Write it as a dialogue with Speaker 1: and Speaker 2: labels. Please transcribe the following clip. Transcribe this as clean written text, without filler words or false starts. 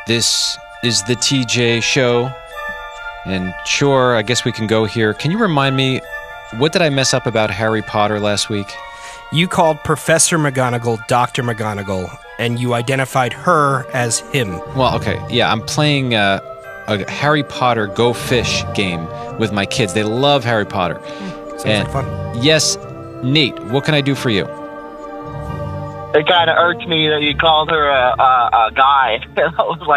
Speaker 1: This is the TJ Show. And sure, I guess we can go here. Can you remind me, what did I mess up about Harry Potter last week?
Speaker 2: You called Professor McGonagall Dr. McGonagall, and you identified her as him.
Speaker 1: Well, okay. Yeah, I'm playing a Harry Potter Go Fish game with my kids. They love Harry Potter.
Speaker 2: Sounds like fun.
Speaker 1: Yes, Nate, what can I do for you?
Speaker 3: It kind of irked me that you called her a guy. I was like,